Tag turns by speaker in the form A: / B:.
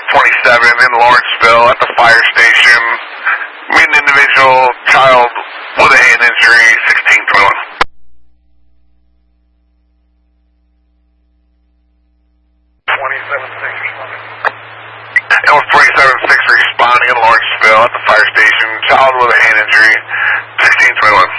A: 27 in Lawrenceville at the fire station. Meet an individual, child with a hand injury, 1621. It was 27-6 responding in Lawrenceville at the fire station, child with a hand injury, 1621.